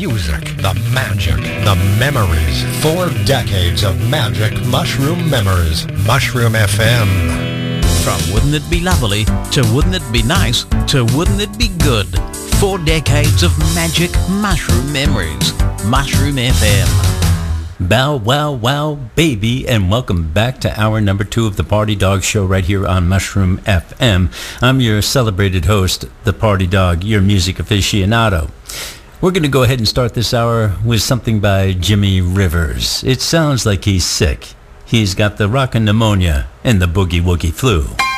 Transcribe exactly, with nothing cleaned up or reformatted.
music, the magic, the memories. Four decades of magic mushroom memories. Mushroom F M. From wouldn't it be lovely, to wouldn't it be nice, to wouldn't it be good. Four decades of magic mushroom memories. Mushroom F M. Bow, wow, wow, baby, and welcome back to hour number two of the Party Dog Show right here on Mushroom F M. I'm your celebrated host, the Party Dog, your music aficionado. We're going to go ahead and start this hour with something by Jimmy Rivers. It sounds like he's sick. He's got the rockin' pneumonia and the boogie woogie flu.